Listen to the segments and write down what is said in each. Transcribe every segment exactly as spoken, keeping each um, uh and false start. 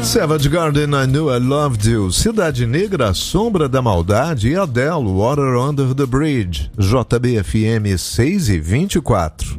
Savage Garden, I Knew I Loved You, Cidade Negra, A Sombra da Maldade e Adele, Water Under the Bridge. J B F M seis e vinte e quatro.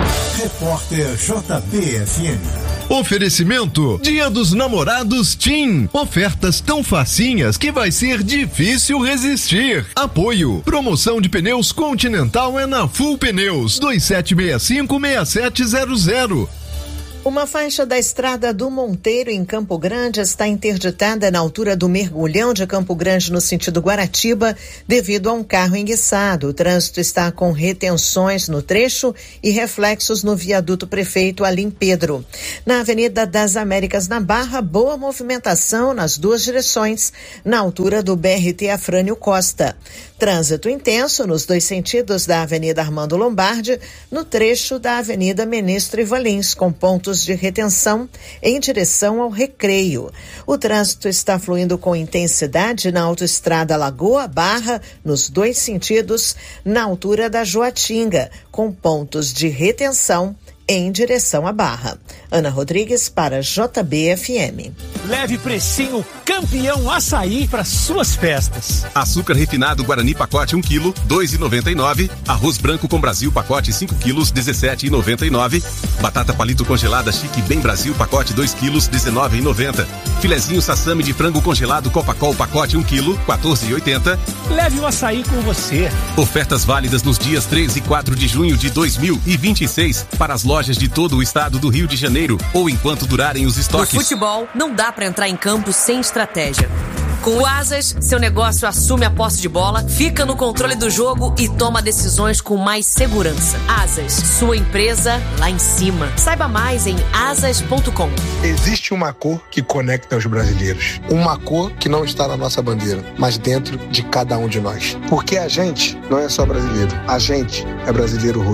Repórter J B F M. Oferecimento Dia dos Namorados TIM. Ofertas tão facinhas que vai ser difícil resistir. Apoio. Promoção de pneus Continental é na Full Pneus. dois sete seis cinco, seis sete zero zero. Uma faixa da estrada do Monteiro, em Campo Grande, está interditada na altura do Mergulhão de Campo Grande, no sentido Guaratiba, devido a um carro enguiçado. O trânsito está com retenções no trecho e reflexos no viaduto Prefeito Alim Pedro. Na Avenida das Américas, na Barra, boa movimentação nas duas direções, na altura do B R T Afrânio Costa. Trânsito intenso nos dois sentidos da Avenida Armando Lombardi, no trecho da Avenida Ministro Ivalins, com pontos de retenção em direção ao Recreio. O trânsito está fluindo com intensidade na autoestrada Lagoa Barra, nos dois sentidos, na altura da Joatinga, com pontos de retenção em direção à Barra. Ana Rodrigues para J B F M. Leve precinho campeão açaí para suas festas. Açúcar refinado Guarani pacote um quilo, dois reais e noventa e nove centavos. Arroz branco com Brasil pacote cinco quilos, dezessete reais e noventa e nove centavos. Batata palito congelada Chique Bem Brasil pacote dois quilos, dezenove reais e noventa centavos. Filezinho sassami de frango congelado Copacol pacote um quilo, quatorze reais e oitenta centavos. Leve o açaí com você. Ofertas válidas nos dias três e quatro de junho de dois mil e vinte e seis para as lojas de todo o estado do Rio de Janeiro ou enquanto durarem os estoques. No futebol, não dá pra entrar em campo sem estratégia. Com o Asas, seu negócio assume a posse de bola, fica no controle do jogo e toma decisões com mais segurança. Asas, sua empresa lá em cima. Saiba mais em asas ponto com. Existe uma cor que conecta os brasileiros. Uma cor que não está na nossa bandeira, mas dentro de cada um de nós. Porque a gente não é só brasileiro. A gente é brasileiro roxo.